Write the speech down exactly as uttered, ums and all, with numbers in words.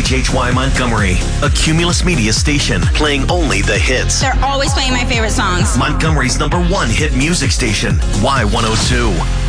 H H Y Montgomery, a Cumulus Media station, playing only the hits. They're always playing my favorite songs. Montgomery's number one hit music station, Y one oh two.